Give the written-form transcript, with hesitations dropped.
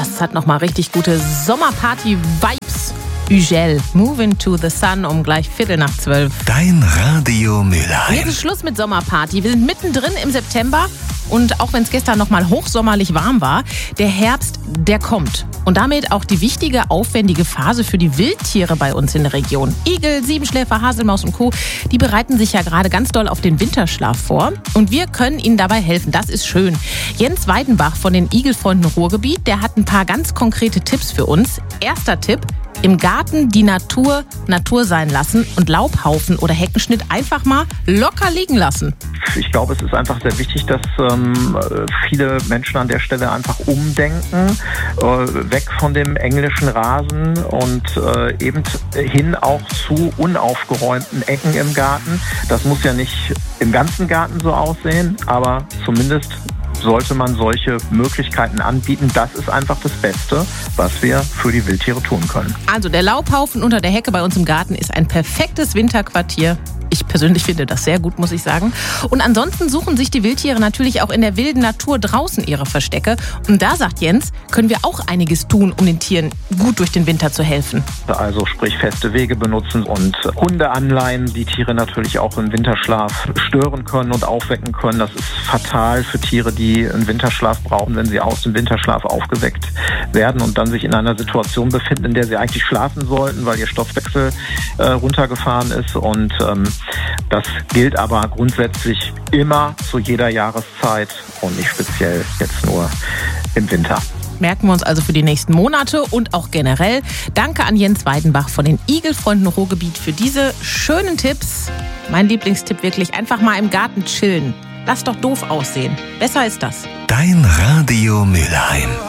Das hat nochmal richtig gute Sommerparty-Vibes. Ugel, Moving to the Sun um gleich 11:45. Dein Radio Mülheim. Jetzt ist Schluss mit Sommerparty. Wir sind mittendrin im September und auch wenn es gestern nochmal hochsommerlich warm war, der Herbst, der kommt. Und damit auch die wichtige, aufwendige Phase für die Wildtiere bei uns in der Region. Igel, Siebenschläfer, Haselmaus und Co., die bereiten sich ja gerade ganz doll auf den Winterschlaf vor. Und wir können ihnen dabei helfen, das ist schön. Jens Weidenbach von den Igelfreunden Ruhrgebiet, der hat ein paar ganz konkrete Tipps für uns. Erster Tipp: im Garten die Natur sein lassen und Laubhaufen oder Heckenschnitt einfach mal locker liegen lassen. Ich glaube, es ist einfach sehr wichtig, dass viele Menschen an der Stelle einfach umdenken, weg von dem englischen Rasen und eben hin auch zu unaufgeräumten Ecken im Garten. Das muss ja nicht im ganzen Garten so aussehen, aber zumindest sollte man solche Möglichkeiten anbieten. Das ist einfach das Beste, was wir für die Wildtiere tun können. Also der Laubhaufen unter der Hecke bei uns im Garten ist ein perfektes Winterquartier. Ich persönlich finde das sehr gut, muss ich sagen. Und ansonsten suchen sich die Wildtiere natürlich auch in der wilden Natur draußen ihre Verstecke. Und da, sagt Jens, können wir auch einiges tun, um den Tieren gut durch den Winter zu helfen. Also sprich feste Wege benutzen und Hunde anleihen, die Tiere natürlich auch im Winterschlaf stören können und aufwecken können. Das ist fatal für Tiere, die einen Winterschlaf brauchen, wenn sie aus dem Winterschlaf aufgeweckt werden und dann sich in einer Situation befinden, in der sie eigentlich schlafen sollten, weil ihr Stoffwechsel runtergefahren ist. Und das gilt aber grundsätzlich immer zu jeder Jahreszeit und nicht speziell jetzt nur im Winter. Merken wir uns also für die nächsten Monate und auch generell. Danke an Jens Weidenbach von den Igelfreunden Ruhrgebiet für diese schönen Tipps. Mein Lieblingstipp wirklich: einfach mal im Garten chillen. Lass doch doof aussehen. Besser ist das. Dein Radio Mülheim.